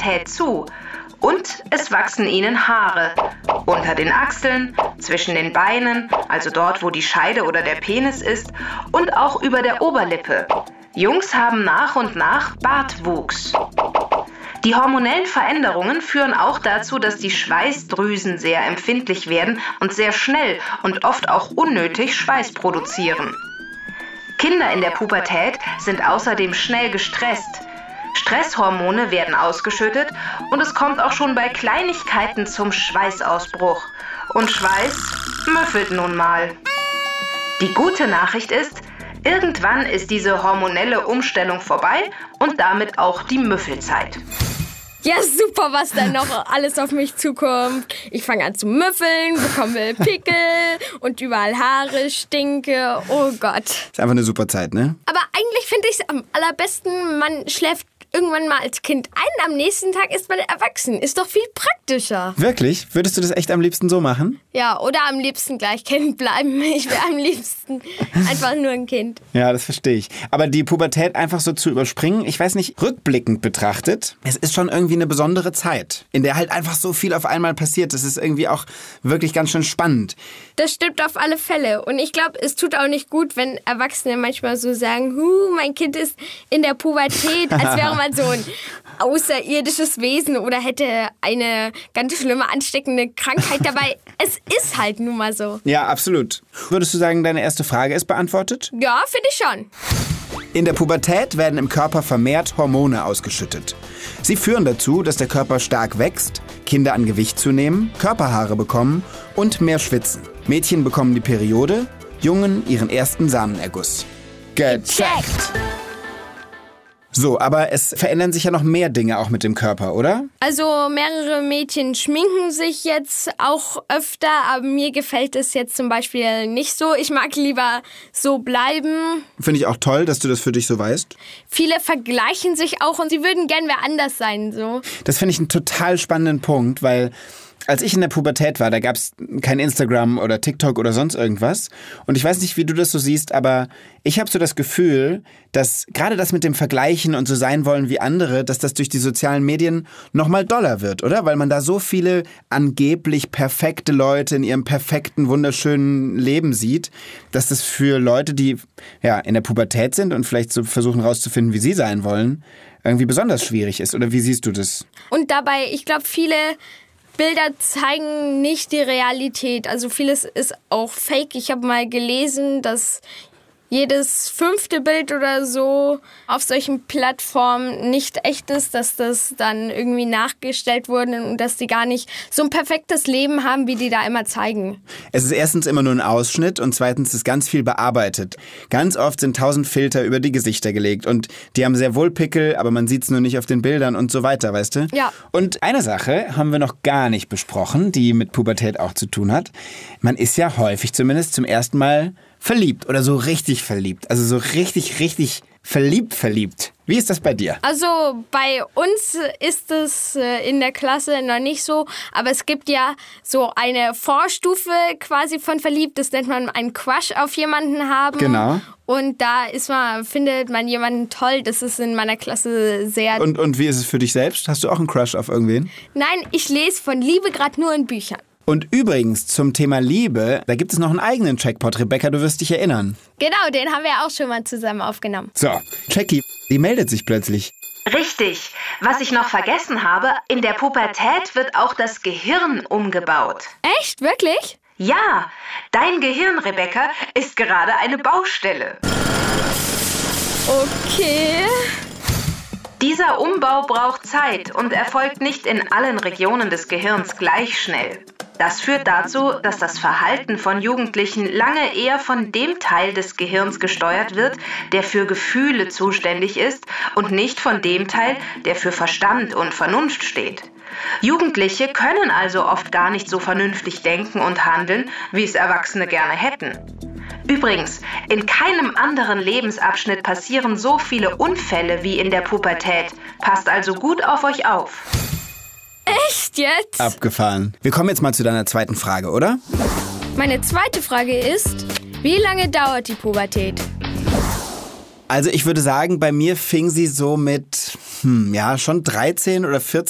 Pubertät zu. Und es wachsen ihnen Haare. Unter den Achseln, zwischen den Beinen, also dort, wo die Scheide oder der Penis ist, und auch über der Oberlippe. Jungs haben nach und nach Bartwuchs. Die hormonellen Veränderungen führen auch dazu, dass die Schweißdrüsen sehr empfindlich werden und sehr schnell und oft auch unnötig Schweiß produzieren. Kinder in der Pubertät sind außerdem schnell gestresst. Stresshormone werden ausgeschüttet und es kommt auch schon bei Kleinigkeiten zum Schweißausbruch. Und Schweiß müffelt nun mal. Die gute Nachricht ist, irgendwann ist diese hormonelle Umstellung vorbei und damit auch die Müffelzeit. Ja, super, was da noch alles auf mich zukommt. Ich fange an zu müffeln, bekomme Pickel und überall Haare, stinke. Oh Gott. Ist einfach eine super Zeit, ne? Aber eigentlich finde ich es am allerbesten, man schläft irgendwann mal als Kind ein, am nächsten Tag ist man erwachsen. Ist doch viel praktischer. Wirklich? Würdest du das echt am liebsten so machen? Ja, oder am liebsten gleich Kind bleiben. Ich wäre am liebsten einfach nur ein Kind. Ja, das verstehe ich. Aber die Pubertät einfach so zu überspringen, ich weiß nicht, rückblickend betrachtet, es ist schon irgendwie eine besondere Zeit, in der halt einfach so viel auf einmal passiert. Das ist irgendwie auch wirklich ganz schön spannend. Das stimmt auf alle Fälle. Und ich glaube, es tut auch nicht gut, wenn Erwachsene manchmal so sagen, mein Kind ist in der Pubertät, als wäre man so ein außerirdisches Wesen oder hätte eine ganz schlimme, ansteckende Krankheit dabei. Es ist halt nun mal so. Ja, absolut. Würdest du sagen, deine erste Frage ist beantwortet? Ja, finde ich schon. In der Pubertät werden im Körper vermehrt Hormone ausgeschüttet. Sie führen dazu, dass der Körper stark wächst, Kinder an Gewicht zunehmen, Körperhaare bekommen und mehr schwitzen. Mädchen bekommen die Periode, Jungen ihren ersten Samenerguss. Gecheckt! So, aber es verändern sich ja noch mehr Dinge auch mit dem Körper, oder? Also mehrere Mädchen schminken sich jetzt auch öfter, aber mir gefällt es jetzt zum Beispiel nicht so. Ich mag lieber so bleiben. Finde ich auch toll, dass du das für dich so weißt. Viele vergleichen sich auch und sie würden gern wer anders sein, so. Das finde ich einen total spannenden Punkt, weil als ich in der Pubertät war, da gab es kein Instagram oder TikTok oder sonst irgendwas. Und ich weiß nicht, wie du das so siehst, aber ich habe so das Gefühl, dass gerade das mit dem Vergleichen und so sein wollen wie andere, dass das durch die sozialen Medien nochmal doller wird, oder? Weil man da so viele angeblich perfekte Leute in ihrem perfekten, wunderschönen Leben sieht, dass das für Leute, die ja in der Pubertät sind und vielleicht so versuchen rauszufinden, wie sie sein wollen, irgendwie besonders schwierig ist. Oder wie siehst du das? Und dabei, ich glaube, viele Bilder zeigen nicht die Realität. Also vieles ist auch fake. Ich habe mal gelesen, dass jedes 5. Bild oder so auf solchen Plattformen nicht echt ist, dass das dann irgendwie nachgestellt wurde und dass die gar nicht so ein perfektes Leben haben, wie die da immer zeigen. Es ist erstens immer nur ein Ausschnitt und zweitens ist ganz viel bearbeitet. Ganz oft sind 1000 Filter über die Gesichter gelegt und die haben sehr wohl Pickel, aber man sieht es nur nicht auf den Bildern und so weiter, weißt du? Ja. Und eine Sache haben wir noch gar nicht besprochen, die mit Pubertät auch zu tun hat. Man ist ja häufig zumindest zum ersten Mal verliebt oder so richtig verliebt. Also so richtig verliebt. Wie ist das bei dir? Also bei uns ist es in der Klasse noch nicht so, aber es gibt ja so eine Vorstufe quasi von verliebt. Das nennt man einen Crush auf jemanden haben. Genau. Und da findet man jemanden toll. Das ist in meiner Klasse sehr... Und wie ist es für dich selbst? Hast du auch einen Crush auf irgendwen? Nein, ich lese von Liebe gerade nur in Büchern. Und übrigens, zum Thema Liebe, da gibt es noch einen eigenen Checkpot. Rebecca, du wirst dich erinnern. Genau, den haben wir auch schon mal zusammen aufgenommen. So, Jackie, die meldet sich plötzlich. Richtig. Was ich noch vergessen habe, in der Pubertät wird auch das Gehirn umgebaut. Echt? Wirklich? Ja, dein Gehirn, Rebecca, ist gerade eine Baustelle. Okay. Dieser Umbau braucht Zeit und erfolgt nicht in allen Regionen des Gehirns gleich schnell. Das führt dazu, dass das Verhalten von Jugendlichen lange eher von dem Teil des Gehirns gesteuert wird, der für Gefühle zuständig ist und nicht von dem Teil, der für Verstand und Vernunft steht. Jugendliche können also oft gar nicht so vernünftig denken und handeln, wie es Erwachsene gerne hätten. Übrigens, in keinem anderen Lebensabschnitt passieren so viele Unfälle wie in der Pubertät. Passt also gut auf euch auf. Echt jetzt? Abgefahren. Wir kommen jetzt mal zu deiner zweiten Frage, oder? Meine zweite Frage ist, wie lange dauert die Pubertät? Also ich würde sagen, bei mir fing sie so mit, schon 13 oder 14